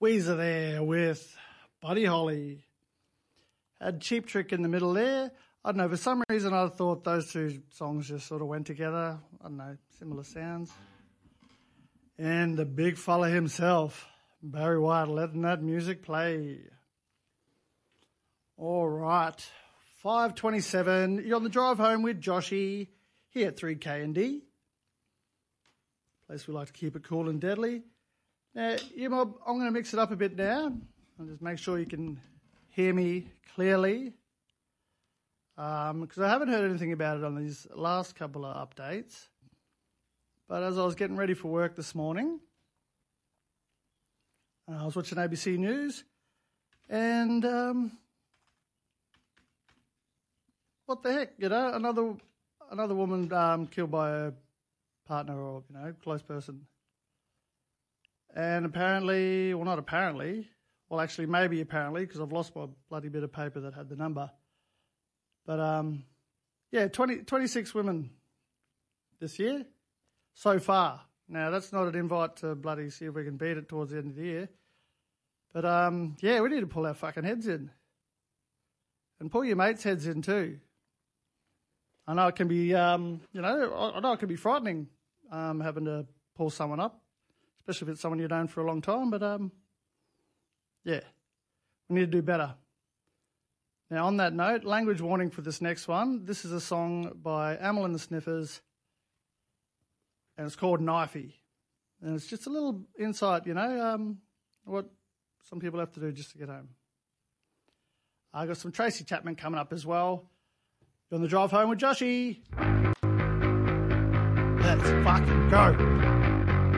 Weezer there with Buddy Holly. Had Cheap Trick in the middle there. I don't know, for some reason I thought those two songs just sort of went together. I don't know, similar sounds. And the big fella himself, Barry White, letting that music play. All right, 5:27. You're on the drive home with Joshy here at 3K&D. Place we like to keep it cool and deadly. Now, I'm going to mix it up a bit now. I'll just make sure you can hear me clearly. Because I haven't heard anything about it on these last couple of updates. But as I was getting ready for work this morning, I was watching ABC News, and what the heck, another woman killed by a partner or, close person. And apparently, well, not apparently, well, actually, maybe apparently, because I've lost my bloody bit of paper that had the number. But, 26 women this year so far. Now, that's not an invite to bloody see if we can beat it towards the end of the year. But, we need to pull our fucking heads in. And pull your mates' heads in too. I know it can be, I know it can be frightening having to pull someone up, especially if it's someone you've known for a long time. But, we need to do better. Now, on that note, language warning for this next one. This is a song by Amyl and the Sniffers, and it's called Knifey. And it's just a little insight, what some people have to do just to get home. I got some Tracy Chapman coming up as well. You're on the drive home with Joshy. Let's fucking go.